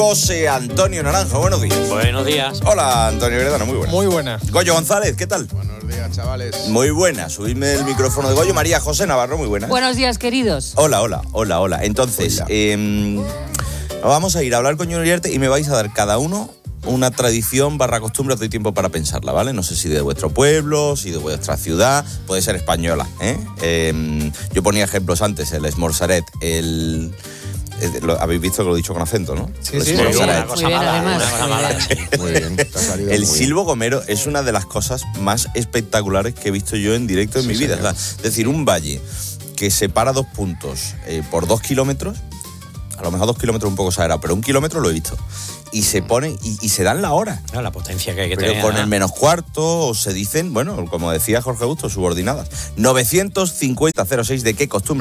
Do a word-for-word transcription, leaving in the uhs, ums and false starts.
José Antonio Naranjo, buenos días. Buenos días. Hola, Antonio Heredano, muy buenas. Muy buenas. Goyo González, ¿qué tal? Buenos días, chavales. Muy buenas, subidme el micrófono de Goyo. María José Navarro, muy buenas. Buenos días, queridos. Hola, hola, hola, hola. Entonces, Hola. Eh, vamos a ir a hablar con Junior Uriarte y me vais a dar cada uno una tradición barra costumbre. Os doy tiempo para pensarla, ¿vale? No sé si de vuestro pueblo, si de vuestra ciudad, puede ser española, ¿eh? eh yo ponía ejemplos antes, el esmorzaret, el... Lo, habéis visto que lo he dicho con acento, ¿no? Sí, sí, Una Muy cosa bien, mala, además, una cosa muy mala. bien. Muy bien, te ha salido El muy bien. silbo gomero es una de las cosas más espectaculares que he visto yo en directo en Sí, mi vida. señor. O sea, es decir, un valle que separa dos puntos eh, por dos kilómetros, a lo mejor dos kilómetros un poco exagerado, pero un kilómetro lo he visto. Y se ponen y, y se dan la hora. No, la potencia que hay que Pero tener. con ¿no? el menos cuarto, o se dicen, bueno, como decía Jorge Augusto, subordinadas. novecientos cincuenta cero seis, ¿de qué costumbre